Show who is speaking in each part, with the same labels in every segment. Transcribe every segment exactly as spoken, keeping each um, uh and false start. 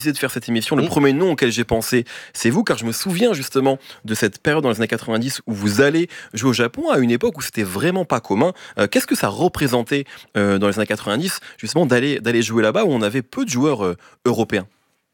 Speaker 1: de faire cette émission, le mmh. premier nom auquel j'ai pensé, c'est vous, car je me souviens justement de cette période dans les années quatre-vingt-dix où vous allez jouer au Japon à une époque où c'était vraiment pas commun. Euh, qu'est-ce que ça représentait euh, dans les années quatre-vingt-dix, justement, d'aller, d'aller jouer là-bas où on avait peu de joueurs euh, européens?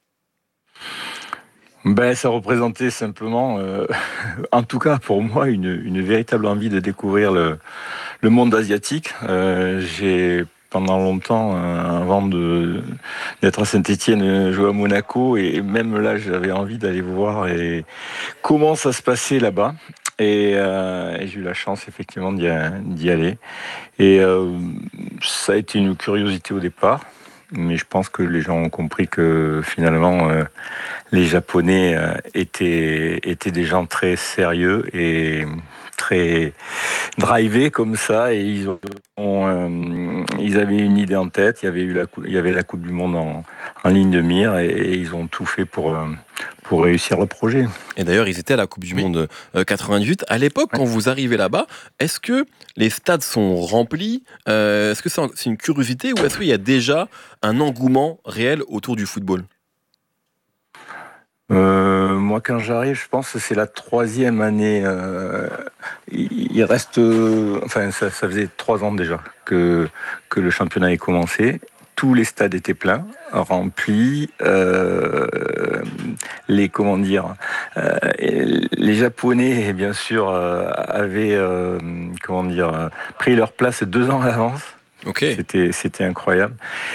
Speaker 2: Ben, ça représentait simplement, euh, en tout cas pour moi, une, une véritable envie de découvrir le, le monde asiatique. Euh, j'ai pendant longtemps, euh, avant de, d'être à Saint-Étienne, joué à Monaco, et même là, j'avais envie d'aller voir et comment ça se passait là-bas. Et, euh, et j'ai eu la chance effectivement d'y, d'y aller. Et euh, ça a été une curiosité au départ. Mais je pense que les gens ont compris que finalement, euh, les Japonais euh, étaient, étaient des gens très sérieux et très drivés comme ça. Et ils, ont, euh, ils avaient une idée en tête. Il y avait, eu la, il y avait la Coupe du Monde en, en ligne de mire et, et ils ont tout fait pour, euh, pour réussir le projet.
Speaker 1: Et d'ailleurs, ils étaient à la Coupe du oui. Monde euh, quatre-vingt-dix-huit. À l'époque, ouais. quand vous arrivez là-bas, est-ce que les stades sont remplis? euh, Est-ce que c'est, un, c'est une curiosité ou est-ce qu'il y a déjà un engouement réel autour du football?
Speaker 2: Euh, moi, quand j'arrive, je pense que c'est la troisième année. Euh, il reste, euh, enfin, ça, ça faisait trois ans déjà que que le championnat ait commencé. Tous les stades étaient pleins, remplis. Euh, les comment dire, euh, les Japonais, bien sûr, euh, avaient euh, comment dire pris leur place deux ans à l'avance.
Speaker 1: Okay.
Speaker 2: C'était c'était incroyable.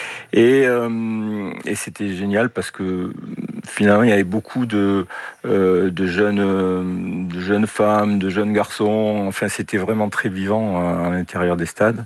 Speaker 2: Et, euh, et c'était génial parce que finalement il y avait beaucoup de, euh, de, jeunes, de jeunes femmes, de jeunes garçons. Enfin, c'était vraiment très vivant à, à l'intérieur des stades.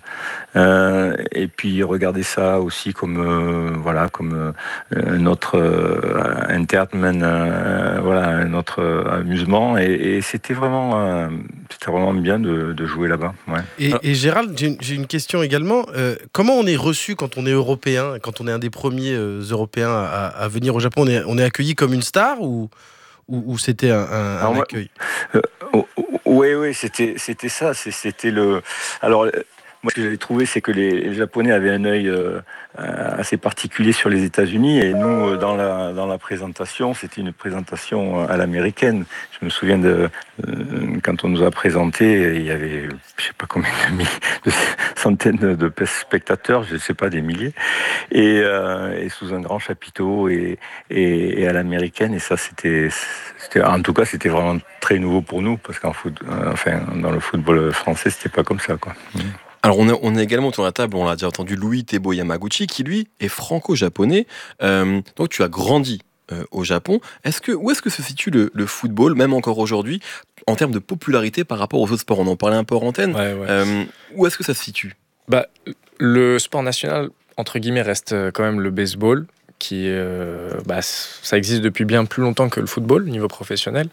Speaker 2: Euh, et puis regarder ça aussi comme euh, voilà comme euh, notre euh, entertainment, euh, voilà notre amusement. Et, et c'était vraiment euh, c'était vraiment bien de, de jouer là-bas. Ouais.
Speaker 3: Et, et Gérald, j'ai une, j'ai une question également. Euh, comment on est reçu quand on est européen? Quand on est un des premiers euh, Européens à, à venir au Japon, on est, on est accueilli comme une star ou, ou, ou c'était un, un,
Speaker 2: alors,
Speaker 3: un accueil
Speaker 2: euh, oh, Oui, oui, c'était, c'était ça. C'était le. Alors, moi, ce que j'avais trouvé, c'est que les, les Japonais avaient un œil euh, assez particulier sur les États-Unis. Et nous, dans la, dans la présentation, c'était une présentation à l'américaine. Je me souviens de euh, quand on nous a présenté, il y avait, je sais pas combien de, de centaines de spectateurs, je ne sais pas, des milliers, et, euh, et sous un grand chapiteau et, et, et à l'américaine. Et ça, c'était, c'était, en tout cas, c'était vraiment très nouveau pour nous parce qu'en foot, euh, enfin, dans le football français, c'était pas comme ça, quoi. Mmh.
Speaker 1: Alors on est, on est également autour de la table, on l'a déjà entendu, Louis Tebo Yamaguchi, qui lui est franco-japonais. Euh, donc tu as grandi euh, au Japon. Est-ce que, où est-ce que se situe le, le football, même encore aujourd'hui, en termes de popularité par rapport aux autres sports? On en parlait un peu en antenne.
Speaker 4: Ouais, ouais.
Speaker 1: Euh, où est-ce que ça se situe?
Speaker 4: Bah, le sport national, entre guillemets, reste quand même le baseball, qui euh, bah, ça existe depuis bien plus longtemps que le football, au niveau professionnel.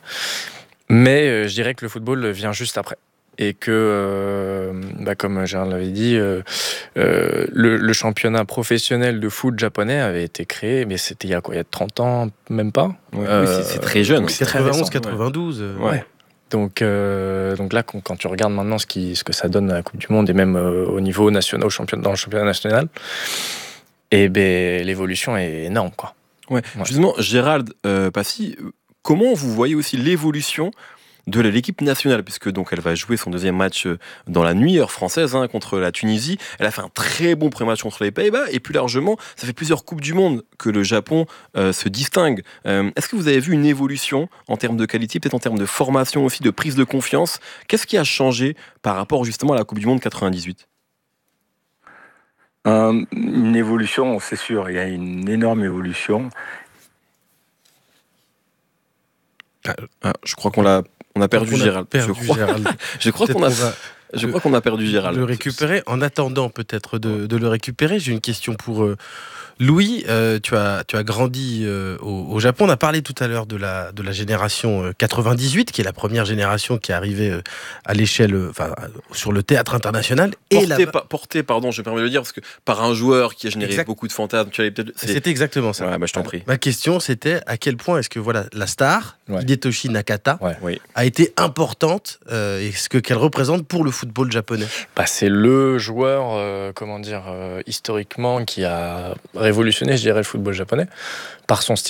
Speaker 4: Mais euh, je dirais que le football vient juste après. Et que, euh, bah comme Gérald l'avait dit, euh, euh, le, le championnat professionnel de foot japonais avait été créé, mais c'était il y a quoi, il y a trente ans, même pas.
Speaker 1: Ouais, euh, oui, c'est, c'est très jeune.
Speaker 3: C'est quatre-vingt-onze quatre-vingt-douze.
Speaker 4: Ouais. ouais. Donc, euh, donc là, quand, quand tu regardes maintenant ce, qui, ce que ça donne à la Coupe du Monde et même euh, au niveau national, au championnat, dans le championnat national, et ben l'évolution est énorme, quoi.
Speaker 1: Ouais. Ouais. Justement, Gérald euh, Passy, comment vous voyez aussi l'évolution de l'équipe nationale, puisque donc elle va jouer son deuxième match dans la nuit heure française hein, contre la Tunisie. Elle a fait un très bon pré-match contre les Pays-Bas et plus largement, ça fait plusieurs coupes du monde que le Japon euh, se distingue. Euh, est-ce que vous avez vu une évolution en termes de qualité, peut-être en termes de formation aussi, de prise de confiance? Qu'est-ce qui a changé par rapport justement à la Coupe du Monde quatre-vingt-dix-huit?
Speaker 2: euh, Une évolution, c'est sûr, il y a une énorme évolution.
Speaker 1: Ah, ah, je crois qu'on l'a On a perdu
Speaker 3: on a
Speaker 1: Gérald.
Speaker 3: Perdu
Speaker 1: je crois,
Speaker 3: Gérald.
Speaker 1: je crois qu'on a, va, je crois qu'on a perdu Gérald.
Speaker 3: Le récupérer. En attendant peut-être de, de le récupérer, j'ai une question pour euh, Louis. Euh, tu as tu as grandi euh, au, au Japon. On a parlé tout à l'heure de la de la génération quatre-vingt-dix-huit, qui est la première génération qui est arrivée euh, à l'échelle, enfin euh, sur le théâtre international.
Speaker 1: Porté,
Speaker 3: et la...
Speaker 1: pa- porté, pardon, je me permets de le dire parce que par un joueur qui a généré exact. beaucoup de fantasmes. Tu avais peut-être.
Speaker 3: C'est... C'était exactement ça.
Speaker 1: Ouais, bah, je t'en prie.
Speaker 3: Ma question, c'était à quel point est-ce que voilà la star ouais. Hidetoshi Nakata
Speaker 4: ouais. oui.
Speaker 3: a été importante euh, et ce que qu'elle représente pour le football japonais?
Speaker 4: Bah, c'est le joueur, euh, comment dire, euh, historiquement qui a révolutionné, je dirais, le football japonais par son style